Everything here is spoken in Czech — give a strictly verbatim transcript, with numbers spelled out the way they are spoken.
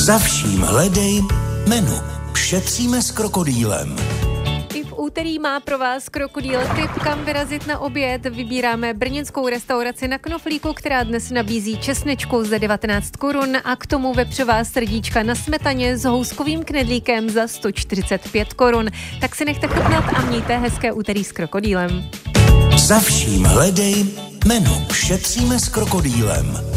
Za vším hledej menu. Šetříme s krokodýlem. I v úterý má pro vás Krokodýl tip, kam vyrazit na oběd. Vybíráme brněnskou restauraci Na Knoflíku, která dnes nabízí česnečku za devatenáct korun a k tomu vepřová srdíčka na smetaně s houskovým knedlíkem za sto čtyřicet pět korun. Tak si nechte chutnat a mějte hezké úterý s Krokodýlem. Za vším hledej menu. Šetříme s krokodýlem.